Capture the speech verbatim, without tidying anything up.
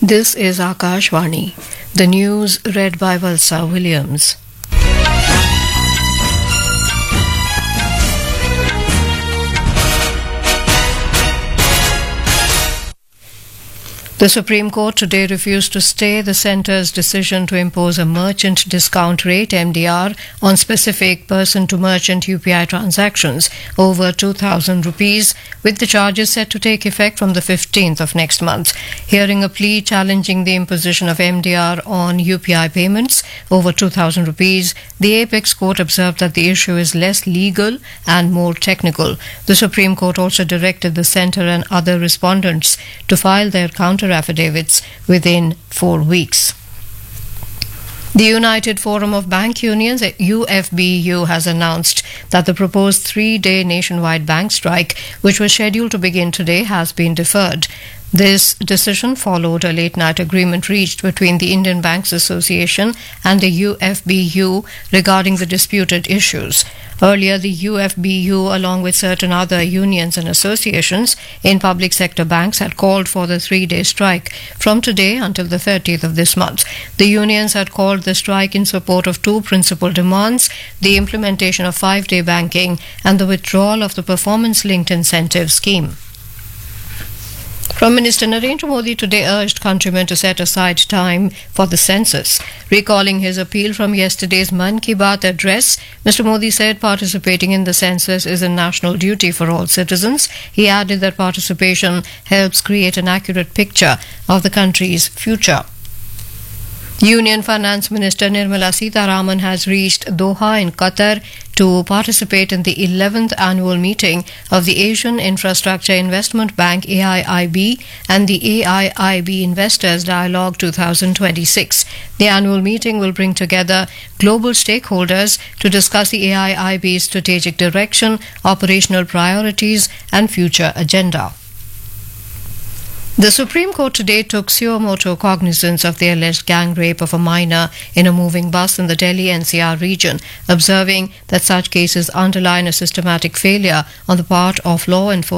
This is Akashvani. The news read by Valsa Williams. The Supreme Court today refused to stay the centre's decision to impose a merchant discount rate M D R on specific person-to-merchant U P I transactions over two thousand rupees, with the charges set to take effect from the fifteenth of next month. Hearing a plea challenging the imposition of M D R on U P I payments over two thousand rupees, the Apex Court observed that the issue is less legal and more technical. The Supreme Court also directed the centre and other respondents to file their counter affidavits within four weeks. The United Forum of Bank Unions, U F B U, has announced that the proposed three-day nationwide bank strike, which was scheduled to begin today, has been deferred. This decision followed a late-night agreement reached between the Indian Banks Association and the U F B U regarding the disputed issues. Earlier, the U F B U, along with certain other unions and associations in public sector banks, had called for the three-day strike from today until the thirtieth of this month. The unions had called the strike in support of two principal demands: the implementation of five-day banking and the withdrawal of the performance-linked incentive scheme. Prime Minister Narendra Modi today urged countrymen to set aside time for the census. Recalling his appeal from yesterday's Man Ki Baat address, Mister Modi said participating in the census is a national duty for all citizens. He added that participation helps create an accurate picture of the country's future. Union Finance Minister Nirmala Sitharaman has reached Doha in Qatar to participate in the eleventh annual meeting of the Asian Infrastructure Investment Bank A I I B and the A I I B Investors Dialogue twenty twenty-six. The annual meeting will bring together global stakeholders to discuss the A I I B's strategic direction, operational priorities and future agenda. The Supreme Court today took suo motu cognizance of the alleged gang rape of a minor in a moving bus in the Delhi N C R region, observing that such cases underline a systematic failure on the part of law enforcement